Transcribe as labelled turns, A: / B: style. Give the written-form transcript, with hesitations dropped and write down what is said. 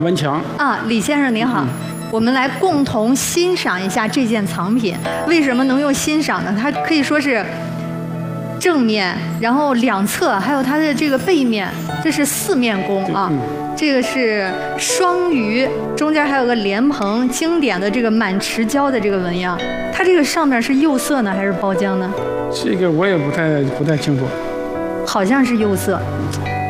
A: 文强
B: 啊，李先生您好，我们来共同欣赏一下这件藏品。为什么能用欣赏呢？它可以说是正面，然后两侧，还有它的这个背面，这是四面弓啊。这个是双鱼，中间还有个莲蓬，经典的这个满池胶的这个纹样。它这个上面是釉色呢，还是包浆呢？
A: 这个我也不太清楚。
B: 好像是釉色。